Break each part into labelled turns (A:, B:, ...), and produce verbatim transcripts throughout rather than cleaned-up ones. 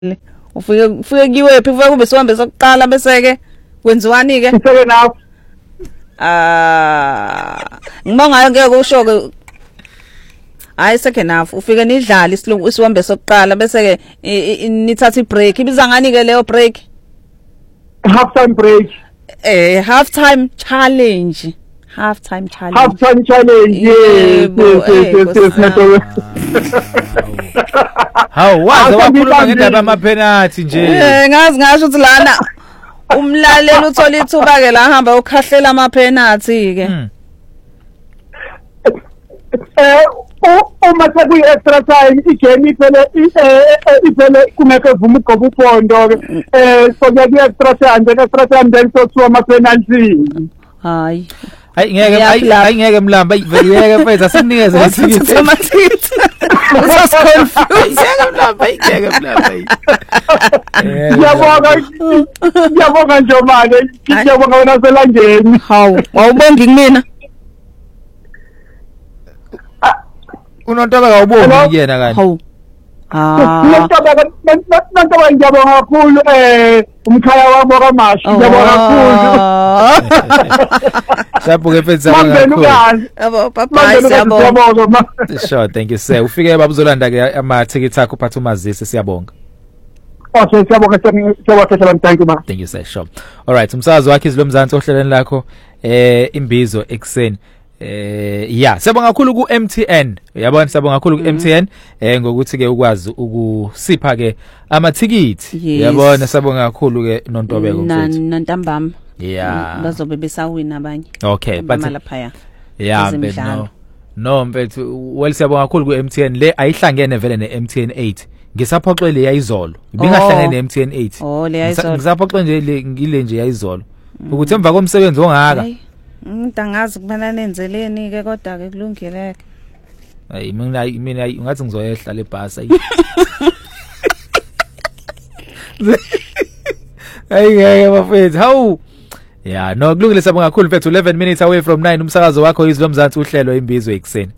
A: ufike ufike kiwephi ufike kube sihambe sokuqala bese ke kwenziwani ke
B: Iseke nawo
A: ah ngibonga ngeke usho ke hayi second half ufike nidlala isilungu isihambe sokuqala bese ke nithatha ibreak ibiza ngani ke leyo break
B: half time break
A: eh half time challenge half time challenge
B: half time challenge yes yes yes yes
C: Hawu waze wakhuluma ngendaba ama penalty nje
A: eh ngazi ngasho ukuthi lana umlaleli uthola ithuba ke la hamba ukhahlela ama penalty ke
B: eh uma sekuyi extra time igame iphele iphele kumeke vuma ugoba upondo ke eh so kuya extra time then extra time then so to ama penalty
A: hayi
C: Hayi ngeke hayi ngeke mlamba ngeke mfethu asinikeze
A: isikhathi amathikithi usasconfuse
C: ngeke mlamba ngeke mlamba
B: Ngiyabonga ngiyabonga nje manje ngiyabonga wena selangeni
A: hawu wawubonga kumina
C: unontaba kawubongi kuyena kanti
A: hawu ah
B: Nantaba nantaba ngiyabonga kakhulu eh umkhaya wami okaMashi ngiyabonga kakhulu
C: Sabuke mfethu kakhulu
A: yabo bye siyabonga
C: Sure thank you sir ufike babuzolanda ke ama tickets akho phatha umazisi siyabonga
B: Okay siyabonga siyabonga thank you ma
C: Thank you sir sure All right umsakazo wakhe izilomzansi ohlelweni lakho eh imbizo ekseni Eh yeah siyabonga kakhulu ku M T N yabona siyabonga kakhulu ku M T N eh ngokuthi ke ukwazi ukusipha ke amathikiti yabona siyabonga kakhulu ke nontobeko mfethu
A: nantambama
C: yeah
A: bazobe besawina abanye
C: okay but
A: malaphaya
C: yeah no no mfethu well siyabonga kakhulu ku M T N le ayihlangene vele ne M T N eight ngisaphoxwe yayizolo ibingahlangene ne M T N eight
A: oh le yayizolo
C: ngisaphoxwe nje ngile nje yayizolo ukuthi emva komsebenzi ongaka
A: ngidangazi kubana nenzeleni ke kodwa ke kulungileke
C: hey mina mina ungathi ngizoyehla le bus ayi Hayi ngeke bafethu hawu yeah no kulungile sabonga kakhulu mfethu eleven minutes away from nine umsakazo wakho izilomzansi uhlelo imbizo ekseni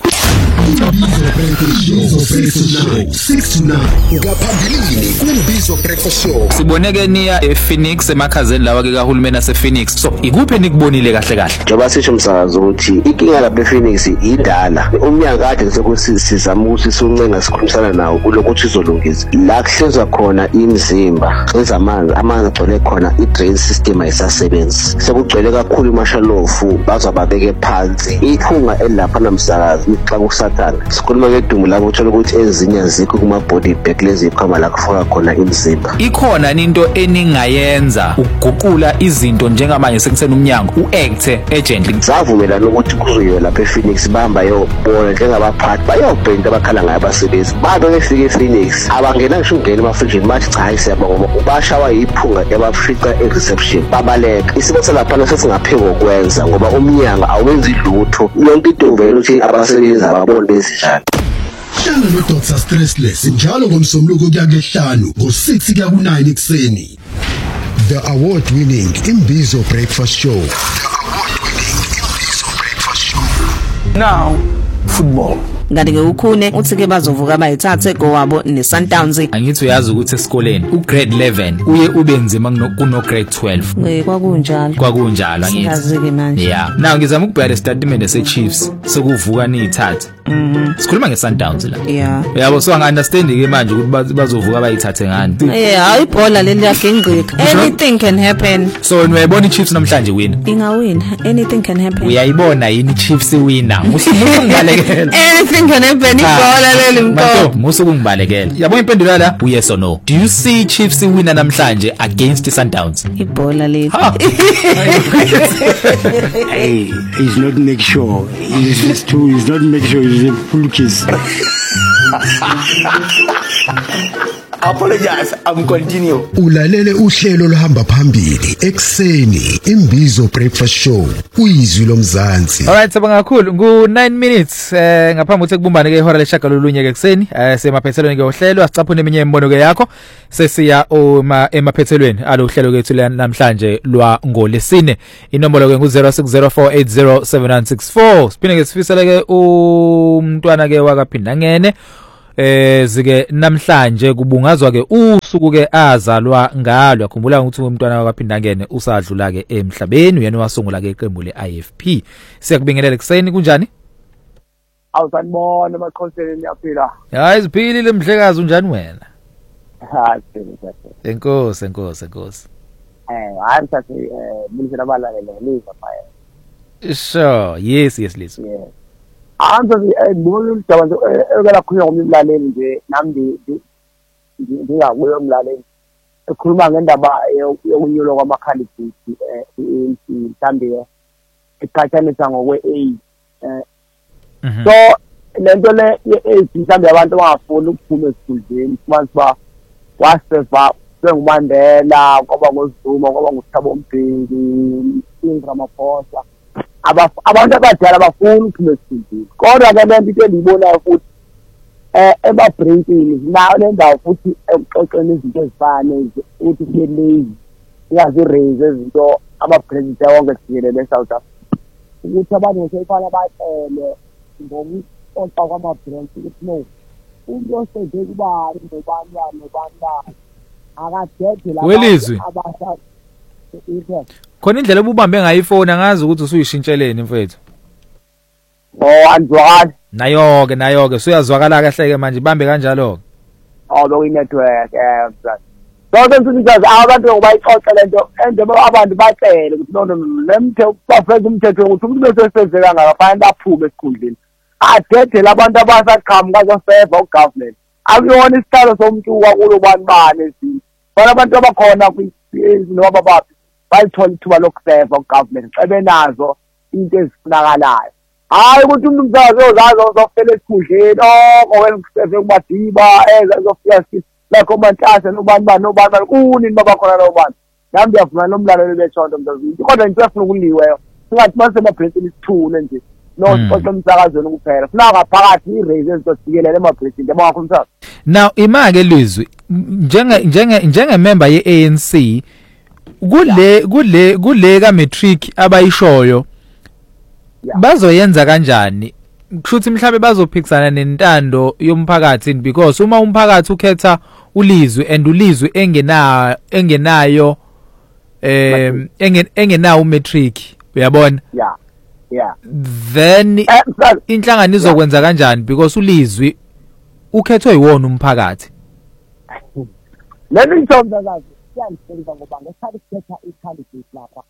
D: six to nine ngaphambilini kumbizo breakfast show
C: siboneke niya ePhoenix emakhazeni lawa ke kahulumeni asePhoenix so ikuphi nikubonile kahle kahle
E: njoba sisho umsakazo ukuthi inkinga lapha ePhoenix idala umnyaka kade sekuthi sizama ukuthi suncenga sikhulumisana nawo kulokuthi izolungisa la kuhlezwa khona imizimba ezamanzi amanzi agcwele khona i-drain system ayisasebenzi sekugcwele kakhulu imashalofu bazababeke phansi iphunga elapha namsakazi xa kusathana sikhuluma ngedumo lapho uthola ukuthi ezinye zikho kuma body bag lezi ikhoma la kufaka khona imizimba
C: ikhona into eningayenza ukuguqula izinto njengamanje sekusena umnyango uact agently
E: savumelana ukuthi kuzoyiwe lapha ePhoenix bamba yobona njengabaphathi bayobhenta abakhala ngayo abasebenzi babe befika ePhoenix abangena ngisho ungena ema-friction bathi cha hayi siyabonga bashawa yiphunga ebafica e-reception babaleka isimo salapha sesingapheko kwenza ngoba umnyango awenzi lutho yonke into vele ukuthi abasebenzi ababone lezinjalo
D: Hlala no Doctor Stressless njalo ngomsombuluko kuya kuhlanu ngo six kuya ku nine ekseni The award winning Imbizo Breakfast Show The award winning Imbizo Breakfast Show
F: Now football
A: ngani ke ukhune uthi ke bazovuka bayithathe go wabo ne Sundowns
C: angithi uyazi ukuthi esikoleni u grade eleven uye ube nzima kuno grade twelve
A: eh kwakunjalo
C: kwakunjalo angithi
A: ngiyazike manje
C: yeah now ngizama ukubhala statement se Chiefs sekuvuka niyithathe mhm sikhuluma nge Sundowns la
A: yeah
C: yabo so anga understand ke manje ukuthi bazovuka bayithathe ngani
A: eh hayi ibhola leli yakengqika anything can happen
C: so niwayibona iChiefs namhlanje win
A: ingawina anything can happen
C: uyayibona yini iChiefs winner musungibalekela
A: anything can happen ibhola leli mko
C: musukungibalekela yabo impendulo la yes or no do you see Chiefs winner namhlanje against Sundowns
A: ibhola leli
F: hey he's not make sure he's just too he's not make sure he's a full kiss Apologize, I'm continue.
D: Ulalele uhlelo lohamba phambili ekseni Imbizo Breakfast Show uyizwi lomzansi.
C: Alright sabanga kakhulu ngu nine minutes eh ngaphambi ukuthi kubumbane ke ihora leshagalolunye ke ekseni eh semaphethelweni ke uhlelo asicaphune eminye imbono ke yakho sesiya uma emaphethelweni alo uhlelo kethu namhlanje lwa ngolesine inombolo ke ngu zero six zero four eight zero seven nine six four sipine ke sifisela ke umntwana ke wakaphinda ngene eh zike namhlanje kubungazwa ke usuku ke azalwa ngalo yakhumbula ukuthi umntwana wakaphinda ngene usadlula ke emhlabeni uyena wasungula ke iqembu le-I F P. Siyakubingelela kuseni kunjani?
B: Awusanibona amaqhoseni niyaphila.
C: Hayi siphilile mhlekazi unjani wena?
B: Ha sibona.
C: Enkosi enkosi enkosi.
B: Eh hayi sathi eh mina abalalele liza phaya.
C: Sure, yes yes Lizo.
B: Yeah. Angazi ngibona udaba nje ekela khuluma ngomlaleli nje nami ngingakuyo umlaleli. Ekhuluma ngendaba yokunyulo kwamakhalibhithi eh mhlambe eqhathanisa ngokwe-AIDS eh so lento le ye-AIDS mhlambe abantu abangafuni ukuphuma esikhundleni kumanzi ba waseva senguMandela kwaba ngoZuma kwaba nguSithabo Mbeki uRamaphosa abantu abadala abafuni ukuphuma esikhundleni kodwa ke lento into endiyibonayo futhi eh ema-breakini nayo le ndawo futhi ekuxoxeni izinto ezifane ukuthi kube lazy iyazi-raise ezinto ama-president wonke jikelele e-South Africa ukuthi abantu ngiseyifana bacele ngokuxoxa kwama-branch ukuthi no umuntu osede kubani nobani nobani akadede
C: Welizwi khona indlela obubambe ngayo ifoni angazi ukuthi usuyishintsheleni mfethu.
B: Oh andizwakali
C: Nayo ke nayo ke suyazwakala kahle ke manje bambe kanjalo ke.
B: Oh lo network eh so sensithi abantu ngobayixoxa lento endoba abantu bacele ukuthi no no lemthe bafeza umthetho ukuthi umuntu bese sezeka ngakafanele aphume esikhundleni adede labantu abasaqhamuka koseva ugovernment akuyona isihlalo somuntu wakulo bani bani ezinto bona abantu abakhona kwizinoba babaphi bayithola ithuba lokuseva ugovernment xebenazo into ezifunakalayo hayi ukuthi umuntu mzazi ozazi uzofela esikhundleni oh wena kuseve kubadiba eza uzofika lakho manhlase nobani bani nobani bani kunini babakhona nobani nami ngiyavuma nomlalelo bethonto mzazi kodwa into efuna ukuliweyo singathi mase emabhresini isithule nje no xoxa umsakazweni kuphela funa ngaphakathi i-raise ezizosikelele emabhresini abangakho umsakazo.
C: Now imake Lizwi njenge njenge njenge member ye-A N C kule kule kule ka matric abayishoyo bazoyenza kanjani kushuthi mhlawumbe bazophikisana nentando yomphakathi because uma umphakathi ukhetha uLizwi and uLizwi engena engenayo eh engenawo matric uyabona
B: yeah yeah
C: then inhlangano izokwenza kanjani because uLizwi ukhethwe yiwona umphakathi.
B: Lento intombi zazi siyangisenza ngoba ngesikhathi sikhetha i-candidate lapha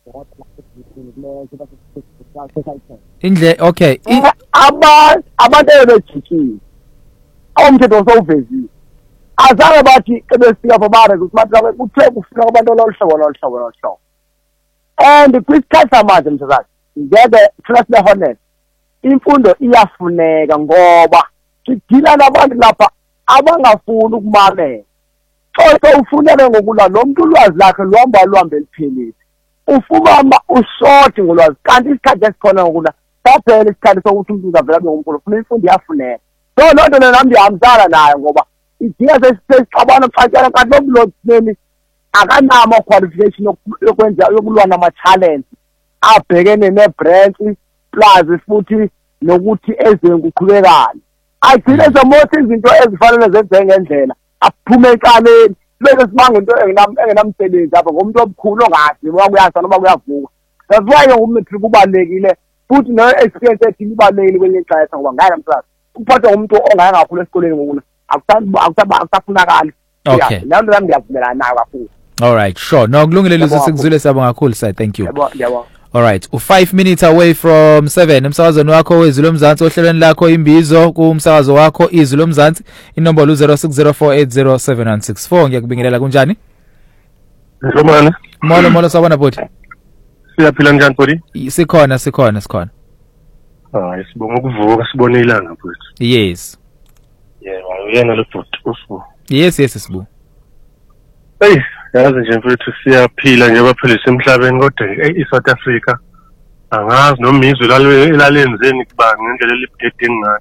C: indle okay
B: abantu abantu ebejikile awumthetho osawuvezile azange bathi ebesifika babare ukuthi bathi kuthe kufika abantu ololuhlobo loluhlobo loluhlobo and kwisikhathi samanje msezazi ngeke thina sibe honest imfundo iyafuneka ngoba sidila nabantu lapha abangafuni ukumamela so ufunele ngokula lo muntu ulwazi lakhe luhamba luhambe liphelile ufuma ushort ngolwazi kanti isikhathi esikhona ngokula saphela isikhathi sokuthi umuntu uzavela ngomkhulu ufuna imfundo iyafuneka so lo nto nami ndiyahambisana nayo ngoba idinga sesixabana xatshana kanti lobulotini akanama qualification yokwenza yokulwa nama-challenge abhekene ne-branch plus futhi nokuthi ezenguqhubekane agcine zomothi izinto ezifanele zenzeke ngendlela aphume ekaleni bese sibanga into engenamsebenzi apha ngomuntu omkhulu ongazi noma kuyasa noma kuyavuka that's why ngokumetric kubalekile futhi no-experience ethi ibalekile kwenye ixesha ngoba ngaya namhlanje kuphathwa ngumuntu ongaya kakhulu esikoleni ngokuna akusafunakali
C: okay
B: nami nami ngiyavumelana nayo kakhulu.
C: All right sure no kulungile Lizwi sikuzwile siyabonga kakhulu sir thank you.
B: Yebo.
C: All right u five minutes away from seven emsakazweni wakho wezwi lomzansi ohlelweni lakho imbizo kumsakazo wakho izwi lomzansi inombolo zero six zero four eight zero seven one six four ngiyakubingelela kunjani?
G: Ngomana
C: molo molo sawona bodi
G: siyaphila njani bodi?
C: Sikhona sikhona sikhona.
G: Hayi sibonga ukuvuka sibone ilanga bodi.
C: Yes.
G: Yeah uyena lo bodi ufu.
C: Yes yes sibu.
G: Hey yazi nje mfethu siyaphila nje baphela emhlabeni kodwa eSouth Africa angazi noma izwe lalenzeni kuba ngendlela elibudedeni ngayo.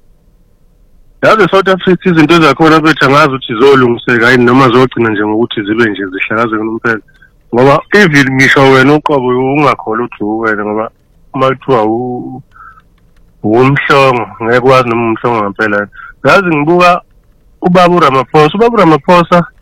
G: Yazi eSouth Africa izinto ezakhona bethu angazi ukuthi zolungiseka yini noma zogcina nje ngokuthi zibe nje zihlakazeke nomphela ngoba even ngisho wena uqobo ungakhola ukuthi uwena ngoba uma kuthiwa umhlongo ngeke wazi noma umhlongo ngempela yazi ngibuka ubaba uRamaphosa ubaba uRamaphosa